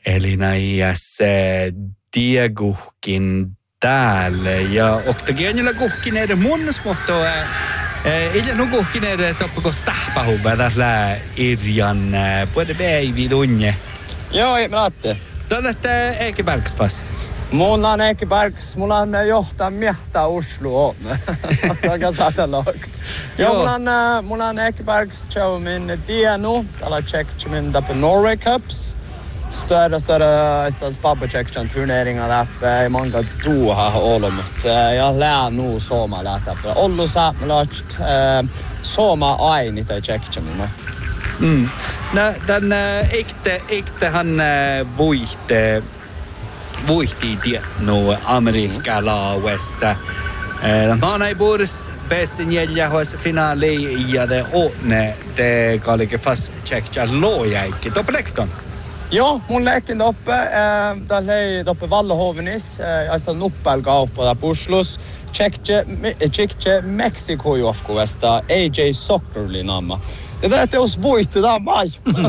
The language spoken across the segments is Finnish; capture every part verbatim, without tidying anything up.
Eli näijäs Dieguhkin täällä. Ja oktagianilla kuhkineiden munnus, mutta Ilja nukuhkineiden toppakos tahpahuva tällä Irjan puhuta päivi tunne. Joo, ei mä lähtee. Tänne Eike Bergspas. Mulla on Eike Bergs, mulla on johtaa miehtä Oslo on. Aika satellogt. Joo, mulla on, mulla on Eike Bergs, tjau min Diano. Tällä tjekki min tappe Norway Cups. Större, större istans pappa-tjekkän turneringar läpi. Många tuha olla, mutta jag lär nog soma lähtää. Ollu säämälökt, soma aini tai tjekkän minä. Mm. Nä, tän ekte, ektehan vuihte, vuihti tietnu amerikkalauesta. Maana ei puhus pääsin jäljähuessa finaaliin ja te åtne te kalike fast tjekkän loojäikki. Toppelekton? Joo, mun leikin toppe. Täällä ei toppe Vallahovenis. Jag står nuppelkauppa där Puslus. Tjekkje, tjekkje Meksiko juofkuesta A J Soccerli namma. Ja tää teos voitti tää mai.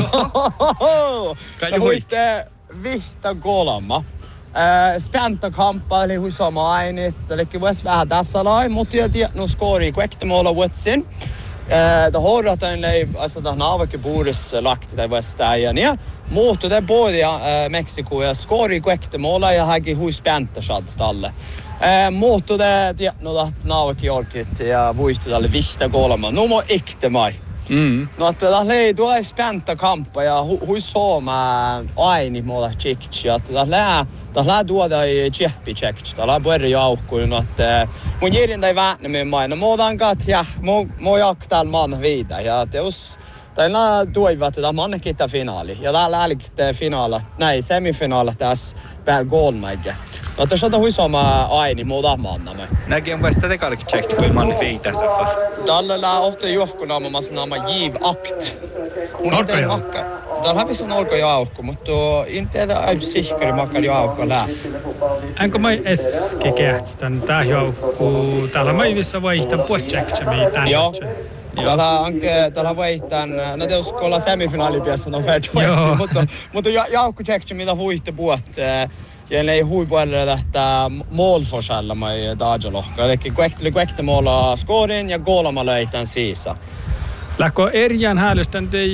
Tää voitti vihta kolma. Spänta kampa, eli hui sama ainit. Tää lekki vois vähän tässä lai, mutta jag tiedät nu skori kuektemåla vuotsin. Det har att en lei alltså där navake bordes lagt det västäjan ja mot det både ja Mexiko ja skori kuekte måla ja hagi hui spänta shad stalle. Eh mot det det no att navake orkit ja vuisti tälle vihta golma. No mo ekte mai. Mm. No att det lei då är spänta kampa ja hui soma aini måla chick ja det lä det lä då det cheppi check. Det lä börja jauhku no att mun järin dai väännä med mai. No modan gat ja mo mo jaktal man vida ja teos Täällä toivat, että man kittää finaali. Ja täällä älkää finaala, näin semifinaala tässä päällä golmäikä. No tässä on hui sama aini muuta mannamme. Näkien vasta te kalki tjekki, kun man viitä safar. Täällä on ofta juofkunaamassa nama Jiv Akt. Norkajaukko. Täällä on vissi norkajaukko, mutta en tiedä aina sihkari makkari jaukko lää. Enkä mä äsken kehtän tää jaukko. Täällä mä vissi vaihtan puhtsekse mitään. Joo. Täällä anke täällä vaihtan, no teos kolla semifinaalipiässä no verran. Mutta mutta jaukko tjekki mitä huitte puhut. Ja ei huipuolella lähtää målforskälla med Dajalohka. Eli kuekteli kuekte måla skorin ja goalama löitän siisa. Läkko Erjan häälystän tei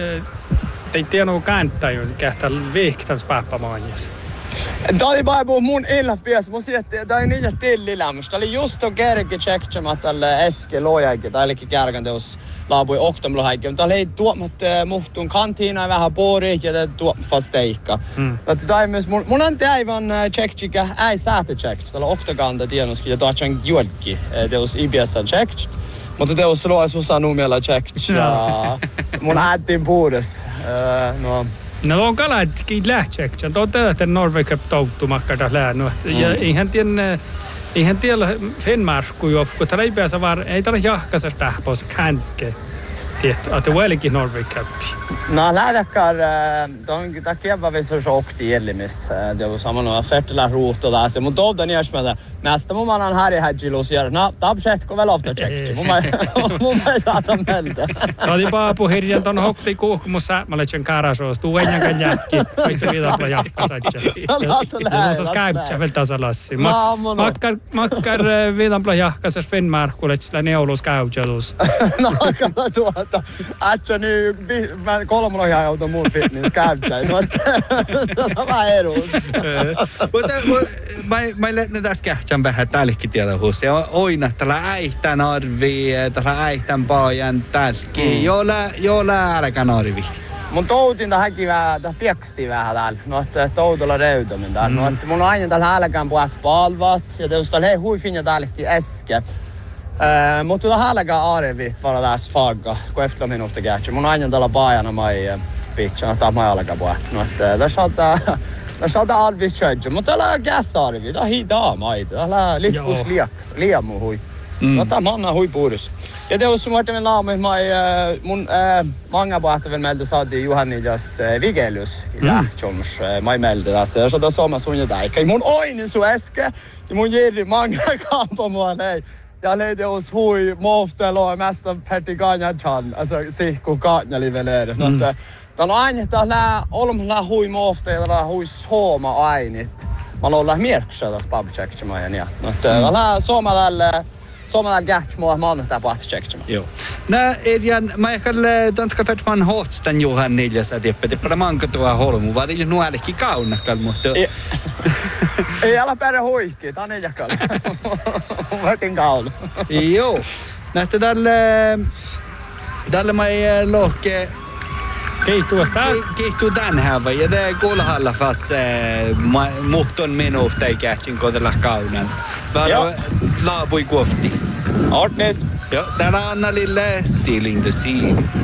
tei tieno kääntää jo kähtää viihtans päppämaanjas. Tämä oli bara mun eläpiäs. Mun sieltä, tämä oli niitä tillilämmöstä. Tämä oli just tuon kärki tjekkäämään tälle äske lojäikin. Tämä olikin kärkän teos laapui oktamlohäikin. Tämä oli tuomat muhtuun kantiina vähän pori ja tämä tuomat fasteikka. Tämä oli myös, mun on täivän tjekkääkä ei säätä tjekkää. Tämä on oktaganda tienoskin ja tuotsan juolki. Teos I B S on tjekkää. Mutta teos loa susa numella tjekkää. Mun äittiin puhudes. No. No on kalatkin lähtseksän. Tuo tätä Norway Cup touttumakkada läänut. Ja eihän tiedä, eihän tiedä Finnmarkku juofku. Täällä ei pääse var, ei täällä jahkassa tähpos känske. Tiedät, että välikin Norway Cup. No lähdekään, tämä kievä vissi shokti elimis. Det var samma några färtila ruut och där. Mutta tuolta niin että nästa mun on Harry Hadjilus ja no tapsetko väl ofta tjekki. Mun mun ei saata meltä. Tadi paapu hirjan ton hokti kuhkumus säämäletsän karasoos. Tuu ennäkään jäkki. Kaikki viidapla jakkasatja. Ja tuossa käyptsä vielä tasalassi. Makkar, makkar viidapla jakkasas Finnmarkuletsillä neulus käyptselus. No kato tuota. Ätsä nyt kolmonoja auto mun fitness käyptsä. No tämä vähän erus. Mutta mä ei lähne tässä kähtsän vähän tälläkin tiedahus. Ja oina tällä äihtän arvi, tällä äihtän paajan tälläkin. Jolla älkään arvi. Mun toutin tähänkin vähän, tähän pieksti vähän täällä. No, että toutolla reutomin täällä. No, että mun on aina täällä älkään puhat palvat. Ja teos täällä hei huifinja täälläkin äsken. Uh, mutta tähän älkään arvit vara tässä fagga. Kun efter minuutti kähtsä. Mun on aina täällä paajana mai pitchan. Että mä älkään puhat. No, että tässä on tää... Tässä on tää arvis tjödjö. Mutta täällä on käsarvi. Tää on hidaa maita. Täällä on lippus liaks. Liamu hui. No, tää manna hui puhdus. Ja det också vart en laam med mig mun många båtar väl meldde sa det Johannidas Vigelius i Lähtjoms mig meldde där så det samma som jag där kan mun oinen så äske mun ger många kamper man nej jag ledde oss hui mofta lo mesta pertiganja chan alltså se ko gatna livelerer nåt Täällä on aina täällä olmalla hui moofteilla hui sooma ainit. Mä ollaan mierksa tässä pubcheckmajan ja no täällä suomalalle suomalalle kähtsmoa maanantai pubcheckma. Joo. Nä edjan mä ehkä tanska petman hotstan Johan neljässä tippä tippä manko tuo holmu var ju nuälki kaunakal mutta ei ala pärä huikki tää on neljäkal. Vartin kaun. Joo. Nähtä tälle tälle mä ei lohke Keihtuusta? Keihtuu tänään vai? Ja tää kulhalla fast muhton minuusta ei kähtsin kodella kaunan. Vaan laapui kuofti. Artnes. Joo, täällä Anna Lille, Stealing the Scene.